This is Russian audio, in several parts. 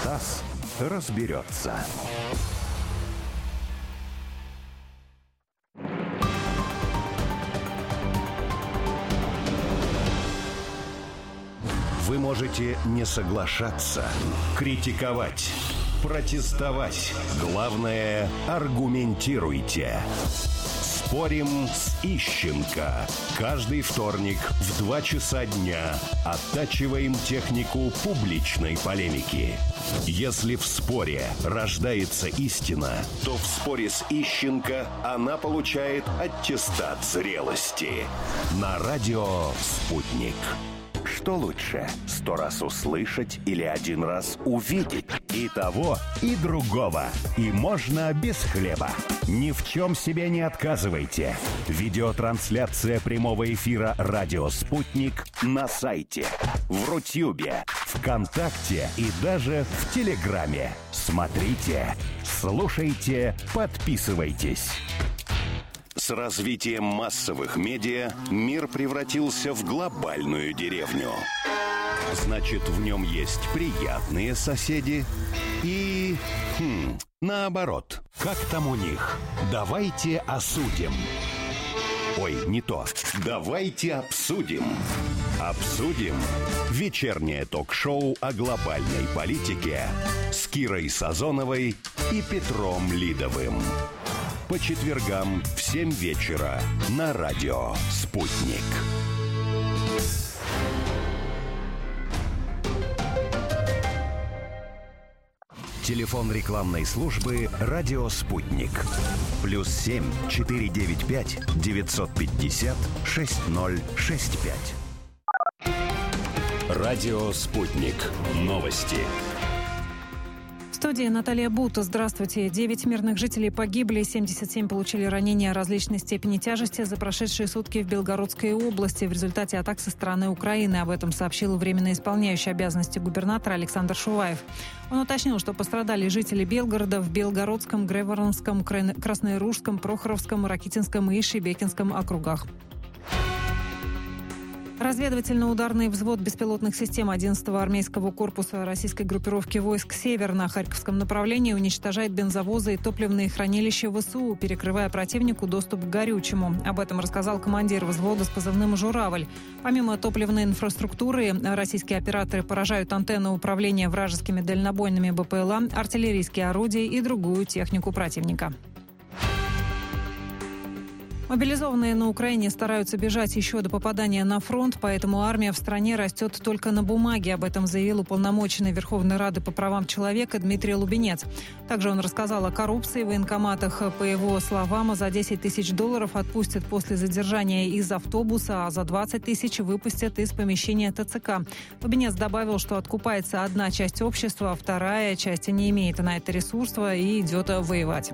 Стас разберется. Вы можете не соглашаться, критиковать, протестовать. Главное, аргументируйте. Спорим с Ищенко. Каждый вторник в 2 часа дня оттачиваем технику публичной полемики. Если в споре рождается истина, то в споре с Ищенко она получает аттестат зрелости. На радио «Спутник». Что лучше, 100 раз услышать или 1 раз увидеть? И того, и другого. И можно без хлеба. Ни в чем себе не отказывайте. Видеотрансляция прямого эфира «Радио Спутник» на сайте, в Рутюбе, ВКонтакте и даже в Телеграме. Смотрите, слушайте, подписывайтесь. С развитием массовых медиа мир превратился в глобальную деревню. Значит, в нем есть приятные соседи и... наоборот. Как там у них? Давайте осудим. Ой, не то. Давайте обсудим. Обсудим. Вечернее ток-шоу о глобальной политике с Кирой Сазоновой и Петром Лидовым. По четвергам в 7 вечера на радио «Спутник». Телефон рекламной службы «Радио Спутник». +7 495 950 6065. Радио «Спутник». Новости. В студии Наталья Бута. Здравствуйте. 9 мирных жителей погибли, 77 получили ранения различной степени тяжести за прошедшие сутки в Белгородской области в результате атак со стороны Украины. Об этом сообщил временно исполняющий обязанности губернатора Александр Шуваев. Он уточнил, что пострадали жители Белгорода в Белгородском, Греворонском, Краснояружском, Прохоровском, Ракитинском и Шебекинском округах. Разведывательно-ударный взвод беспилотных систем 11-го армейского корпуса российской группировки войск «Север» на Харьковском направлении уничтожает бензовозы и топливные хранилища ВСУ, перекрывая противнику доступ к горючему. Об этом рассказал командир взвода с позывным «Журавль». Помимо топливной инфраструктуры, российские операторы поражают антенны управления вражескими дальнобойными БПЛА, артиллерийские орудия и другую технику противника. Мобилизованные на Украине стараются бежать еще до попадания на фронт, поэтому армия в стране растет только на бумаге. Об этом заявил уполномоченный Верховной Рады по правам человека Дмитрий Лубенец. Также он рассказал о коррупции в военкоматах. По его словам, за $10 тысяч отпустят после задержания из автобуса, а за 20 тысяч выпустят из помещения ТЦК. Лубенец добавил, что откупается одна часть общества, а вторая часть не имеет на это ресурса и идет воевать.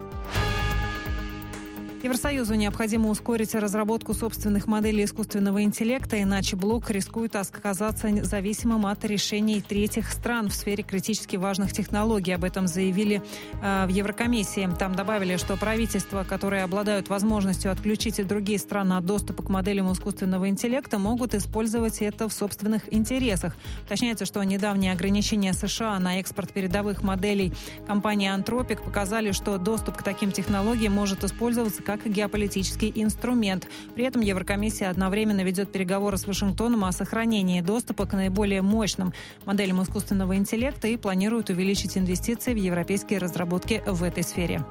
Евросоюзу необходимо ускорить разработку собственных моделей искусственного интеллекта, иначе блок рискует оказаться зависимым от решений третьих стран в сфере критически важных технологий. Об этом заявили в Еврокомиссии. Там добавили, что правительства, которые обладают возможностью отключить и другие страны от доступа к моделям искусственного интеллекта, могут использовать это в собственных интересах. Уточняется, что недавние ограничения США на экспорт передовых моделей компании Anthropic показали, что доступ к таким технологиям может использоваться как геополитический инструмент. При этом Еврокомиссия одновременно ведет переговоры с Вашингтоном о сохранении доступа к наиболее мощным моделям искусственного интеллекта и планирует увеличить инвестиции в европейские разработки в этой сфере.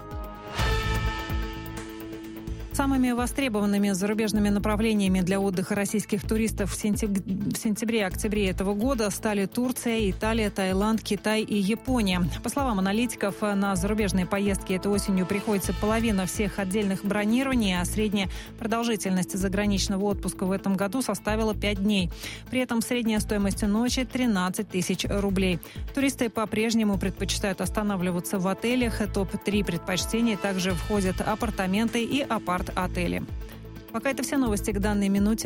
Самыми востребованными зарубежными направлениями для отдыха российских туристов в сентябре-октябре этого года стали Турция, Италия, Таиланд, Китай и Япония. По словам аналитиков, на зарубежные поездки этой осенью приходится половина всех отдельных бронирований, а средняя продолжительность заграничного отпуска в этом году составила 5 дней. При этом средняя стоимость ночи 13 тысяч рублей. Туристы по-прежнему предпочитают останавливаться в отелях. Топ-3 предпочтений также входят апартаменты и апарт-отели. Пока это все новости к данной минуте.